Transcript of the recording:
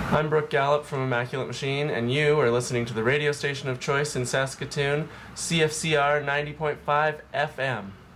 I'm Brooke Gallup from Immaculate Machine, and you are listening to the radio station of choice in Saskatoon, CFCR 90.5 FM.